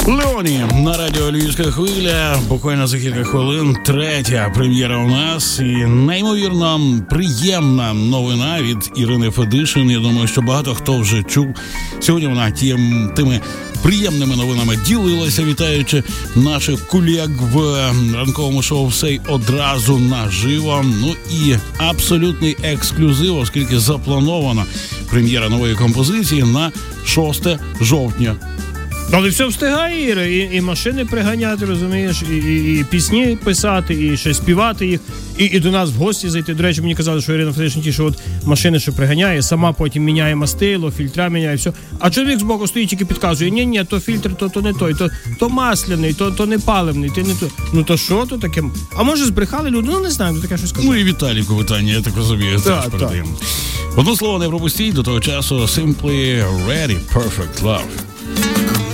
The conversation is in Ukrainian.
Леоні на радіо Львівська хвиля. Буквально за кілька хвилин третя прем'єра у нас. І неймовірно приємна новина від Ірини Федишин. Я думаю, що багато хто вже чув. Сьогодні вона тими приємними новинами ділилася, вітаючи наших колег в ранковому шоу «Все й одразу наживо». Ну і абсолютний ексклюзив, оскільки запланована прем'єра нової композиції на 6 жовтня. Але все встигає, Іра, і машини приганяти, розумієш, і пісні писати, і ще співати їх, і до нас в гості зайти. До речі, мені казали, що Ірина Федишин ті, що от машини, що приганяє, сама потім міняє мастило, фільтра міняє, все. А чоловік збоку стоїть, тільки підказує, ні, то фільтр, то не той, то масляний, то не паливний, ти не то. Ну то що то таке? А може збрехали люди? Ну не знаю, ну таке щось сказати. Ну і Віталіку питання, я так розумію, теж передаємо. Одно слово не пропустіть, до того часу Simply Ready, Perfect Love.